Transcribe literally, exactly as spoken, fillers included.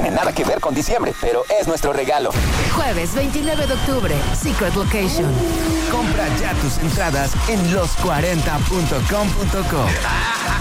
tiene nada que ver con diciembre, pero es nuestro regalo. Jueves veintinueve de octubre, Secret Location. Compra ya tus entradas en los cuarenta punto com punto co.